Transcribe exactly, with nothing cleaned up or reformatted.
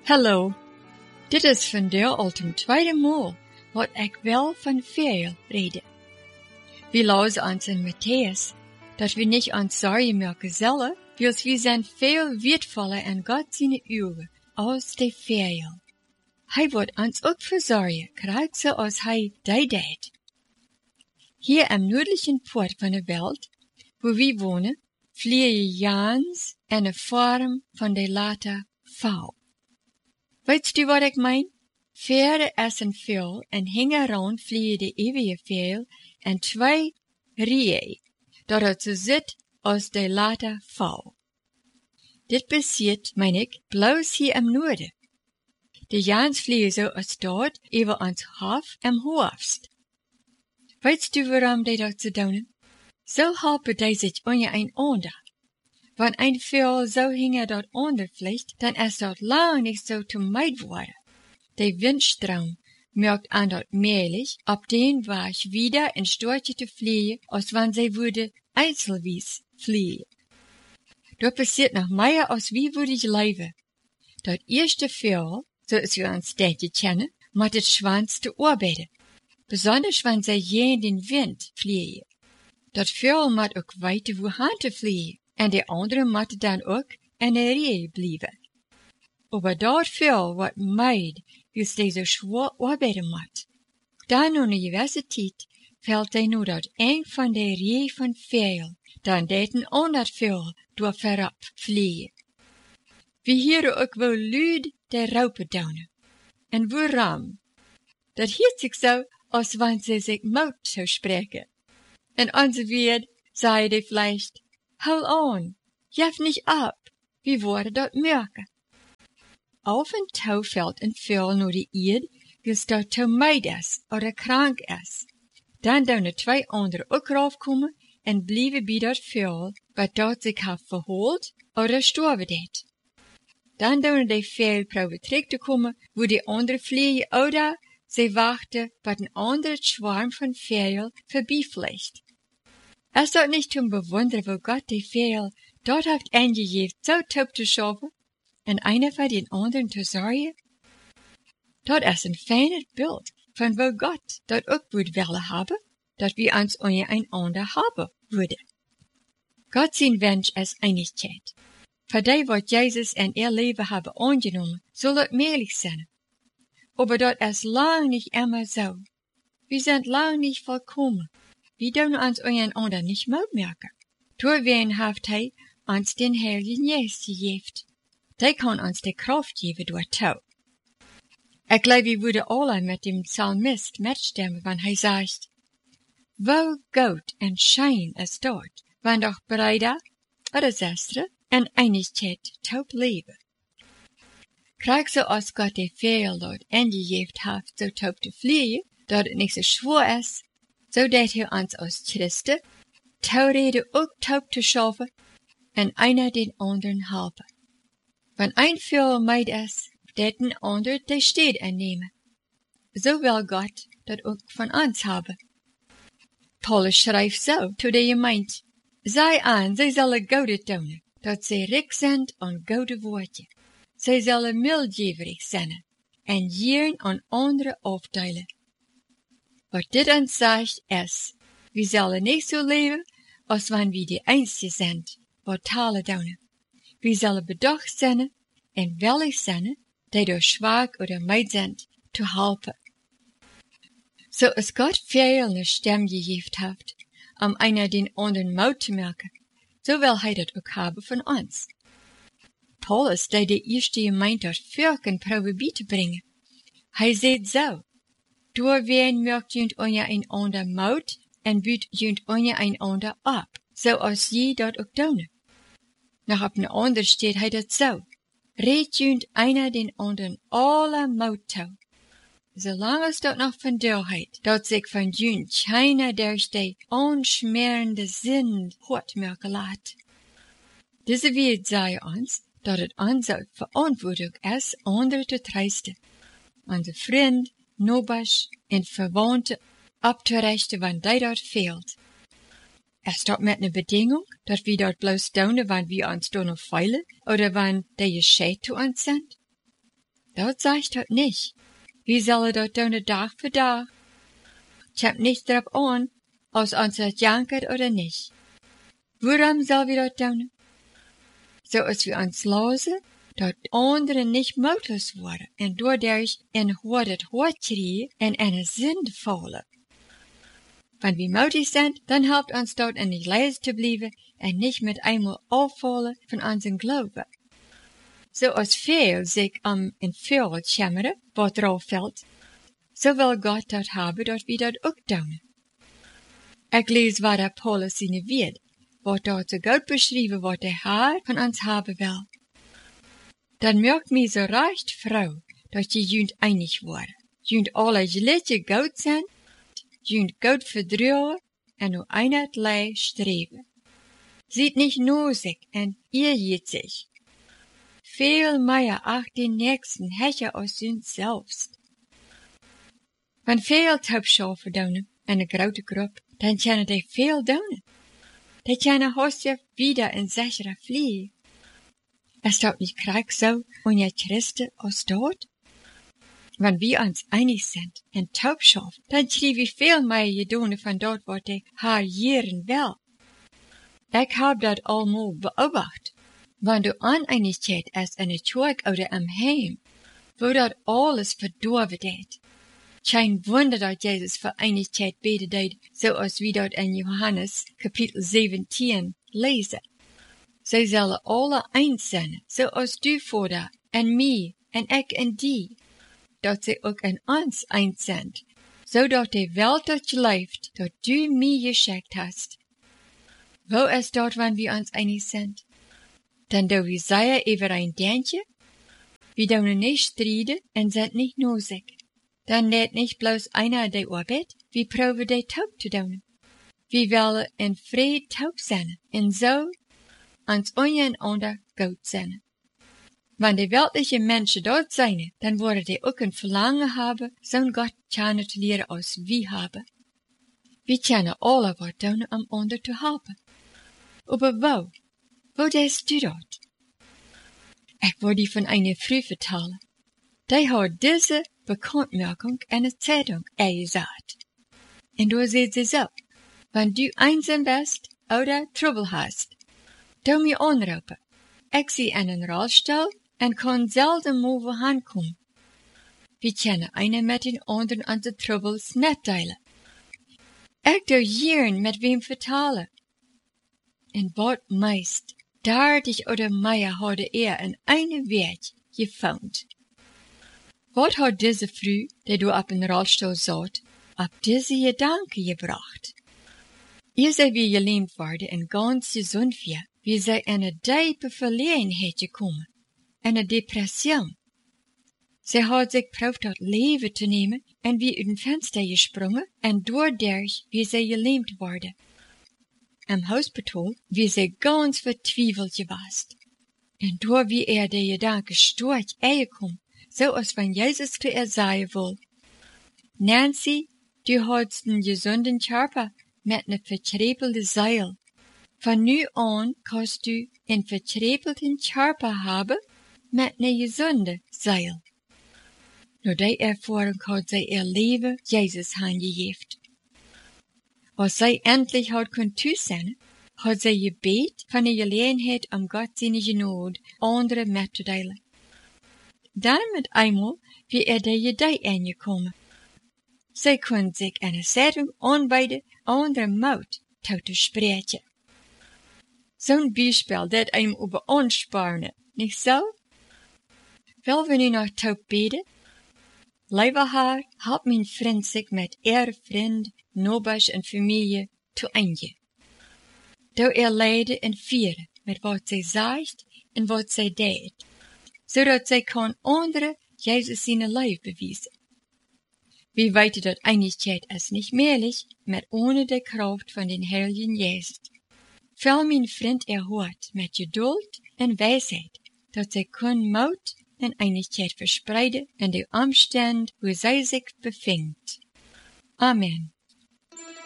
Hallo, dit is vandaag al ten tweede maal wat ik wel van veel rede. We lazen ons in Matthäus, dat we niet ons zorgen merken zullen, wils we zijn veel wertvoller in God zijn ogen als de veel. Hij wordt ons ook verzorgen, krijgt zoals hij dat deed. Hier am noordlichen Poort van de wereld, wo we wonen, vliegen Jans en een vorm van de later vrouw. Weet u wat ik meen? Veren essen veel en hingen rond vliegen de eeuwige veel en twee rieën, dat het zo zit als de later vrouw. Dit passiert, meen ik, bloos hier am noorden. De Jans vliegen zo als dort over ons hof am hoofst. Weet u waarom die dat zo doen? Zo helpen die zich onje een ander. Wenn ein Vogel so hinge dort ondervliegt, dann ist dort lang nicht so zu meid worden. Der Windstrom merkt an dort mählich, ob den Weg wieder in Storche zu fliegen, als wenn sie würde einzelwies fliegen. Dort passiert noch mehr, als wie würde ich leben. Dort erste Vogel, so ist wir uns denke kennen, mit het Schwanz zu arbeiten. Besonders wenn sie je in den Wind fliegen. Dort Vogel moet ook weten wo han te fliegen. En de andere moeten dan ook in de rij blijven. Aber dat veel wat meid, als die zo schwer arbeiden moet. Dan aan de universiteit fällt hij nu dat een van de rij van veel, dan deed een ander veel door verop vliegen. We hier ook wel luid de raupen doen. En waarom? Dat hield zich zo, als wanneer ze zich mout zou spreken. En onze weer zei de vielleicht, hou on, jef nicht ab, wie worden dat merken. Auf en toe fällt een veel naar de eerd, wils dat te meid is, oder krank is. Dan doen de twee anderen ook raufkomen en blijven bij dat veel, wat dat zich heeft verhoord, oder storven deed. Dan doen de veel probeer terug te komen, wo die andere vliegen, oder ze wachten, wat een ander schwarm van veel voorbij vliegt. Is dat niet te bewonderen, wo Gott die veel dort heeft ingegeven, zo top te schaffen, en einer van den anderen te zorgen? Dat is een fijner beeld van wo Gott dat ook would willen hebben, dat we ons onder een ander hebben worden. God zijn wens is einigheid. Voor die wat Jezus en ihr leven hebben aangenomen, zal het mogelijk zijn. Aber dat is lang niet immer zo. We zijn lang niet volkomen. We doen ons een ander niet merken. Doorween heeft hij ons den Heiligen Geest gegeven. Die kan ons de kracht geven door touw. Ik geloof we worden alle met dem Psalmist mitstemmen, wanneer hij zegt, wo goud en schijn is dort, wanneer doch bereider, oder zestre, en einigheid touw leven. Krijg zo als God de veel dort ingegeven heeft, zo touw te vliegen, dat het niet zo schwer is, zo deed hij ons als Christen, touwreden ook touw te schaffen, en einer den anderen helpen. Wenn ein veel meid is, deed een ander de steed innemen. Zo wil God dat ook van ons hebben. Paulus schrijft zo to de gemeente, zij aan, zij zullen gouden tonen, dat zij rijk zijn aan gouden woordje. Zij zullen mildgeverig zijn, en jieren aan anderen afdelen. Wat dit ons zegt is, we zullen niet zo leven, als wanneer we de einzige zijn, wat talen doen. We zullen bedacht zijn, en willig zijn, die door zwak oder meid zijn, te helpen. Zoals God veel een stem gegeven heeft, om einer den anderen mout te merken, zo wil hij dat ook hebben van ons. Paulus deed de eerste gemeente dat volken probeer bij te brengen. Hij zegt zo, doorween merkt junt onje een ander mout, en buurt junt onje een ander op, zoals je dat ook doen. Nog op een ander steht hij dat zo. Reed junt einer den anderen alle mout toe. Zolang als dat nog van doorheid, dat zich van junt keiner der die onschmerende zin hort merken laat. Deze wereld zei ons, dat het onze verantwoording is anderen te troosten. Onze vriend, nobers en verwantten op te richten wanneer dat fehlt. Is dat met een bedingung, dat we dat bloos doen wanneer we ons doen of feilen, oder wanneer die gescheit zu uns sind? Dat zegt dat nicht. Wir sollen dat doen Tag für Tag. Ich hab nichts drauf an, als uns das jankert oder nicht. Warum soll wir dat doen? So als wir uns losen, dat anderen nicht moedloos worden en doordat in hoort het hoort kriegen en een zin vallen. Wenn wir mutig sind, dann helpt uns dort in die leise te blijven en nicht mit einmal aufvallen von unseren Glauben. So als veel sich am in veel schemmeren, wat drauf fällt, so will Gott dat haben, dat wir dat ook doen. Ik lees wat der Paulus in wird, wat dort so gut beschrieben wat der Herr von uns haben will. Dan merkt mir so recht Frau, dat je junt einig worden. Junt alle liedje goed zijn, junt goed verdruwen en nu einheitlich streben. Sieht nicht nur sich en ihr jiet sich. Veel mehr ach den nächsten Hecher aus uns selbst. Wenn veel taubschafen doen en een grote groep, dan kunnen die veel doen. Die kunnen hostje wieder in sichere vliegen. Es staat nicht krank so, und ja Christen aus dort? Wenn wir uns einig sind en taubschaft, dann kriegen wir veel mehr gedoen von dort, wat ik haar jeren will. Ik hab dat allemaal beobacht. Wenn du Uneinigkeit ist in der Kirche oder am Heim, wo dat alles verdorven deed. Kein Wunder, dat Jesus für Einigkeit beten deed, so als wie dort in Johannes, Kapitel zeventien, lesen. Zij zullen alle eins zijn, zoals du Vader, en mij, en ik en die, dat zij ook in ons eins zijn, zodat de Welt dat je leeft, dat du mij geschickt hast. Wo is dort, wann wir uns einig sind? Dan do wir sehr über ein Däntje, wir doen nicht strijden en sind nicht nosig. Dan deed nicht bloß einer de Arbeit, wir proben de taub te doen. Wir willen in vrede taub zijn, en zo ans ondereinander goed zijn. Wenn die weltliche Menschen dort zijn, dann worden die ook een verlangen hebben, zo'n Gott kennen te leren als wir haben. Wir können alle wat doen om ander te helpen. Aber wo? Wo denkst du dort? Ich wollte die von einer Frau vertellen. Die hat diese Bekanntmachung in der Zeitung gesagt. Und da sagt sie so, wenn du einsam bist oder Trouble hast, du mir anrufen. Ich zie in een Rollstuhl en kann selten mal wohin kommen. Wir können einer mit den anderen unsere Troubles mitteilen. Ich doe jaren mit wem vertellen. En wat meist, dertig oder mehr hadden er in einen Weg gefunden. Wat hat diese Frau, die du op een Rollstuhl zat, op diese Gedanken gebracht? Ihr seid wie gelähmt worden en ganz gesund weer, wie zij in een diepe verlegenheid gekomen, in een depression. Zij had zich probeert dat leven te nemen en wie uit een venster gesprongen en doordat wie zij gelähmt worden. Am Hospital wie zij ganz vertwijfeld geweest. En door wie er de gedanke storch aangekomen, zoals van Jezus te er zeggen wil. Nancy, du hast een gesunden Körper met een verkrepelde Seil. Van nu aan kannst du een verkrepelten Körper hebben met een gesunde Seil. Door die ervaring had zij ihr leven Jezus aangegeven. Als zij endlich had kon toestaan, had zij gebed van de gelegenheid om God zijn genade anderen met te delen. Dan met eenmaal wie er de idee aangekomen. Zij kon zich in een Zeitung aanbieden andere Maut te spreken. Zo'n Beispiel dat einem über anspornen, nicht so? Wel we nu nog taub beten? Lieber Herr, help mijn vriend zich met ihre vriend, nobers en familie te einde. Doe er leiden en vieren met wat zij zegt en wat zij deed, zodat zij kan anderen Jezus zijn leven bewijzen. Wir weten dat Einigkeit is nicht möglich, met ohne de Kraft van den Heiligen Geist. Vel mijn vriend erhoort met geduld en wijsheid, dat zij kon moed en Einigkeit verspreiden in de omstand, wo zij zich bevindt. Amen.